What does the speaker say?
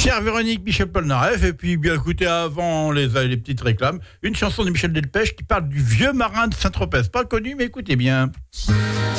Pierre Véronique, Michel Polnareff, et puis bien écoutez, avant les petites réclames, une chanson de Michel Delpech qui parle du vieux marin de Saint-Tropez. Pas connu, mais écoutez bien.